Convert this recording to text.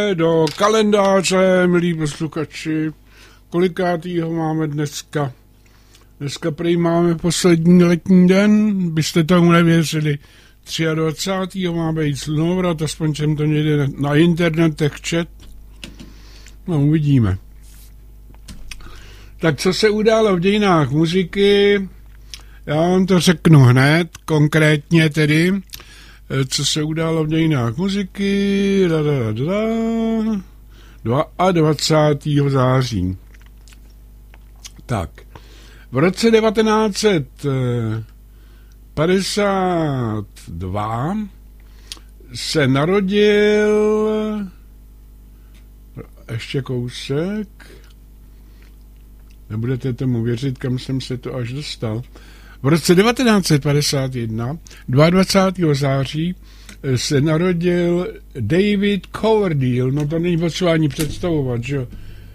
Do kalendáře, milí posluchači, kolikátýho máme dneska? Dneska prý máme poslední letní den, byste tomu nevěřili. 23. má být slunovrat, aspoň jsem to někde na internetech čet. No, uvidíme. Tak co se událo v dějinách muziky? Já vám to řeknu hned, konkrétně tedy, co se událo v dějinách muziky 22. září. Tak, v roce 1952 se narodil, ještě kousek, nebudete tomu věřit, kam jsem se to až dostal. V roce 1951, 22. září, se narodil David Coverdale, no to není potřeba ani představovat, že jo.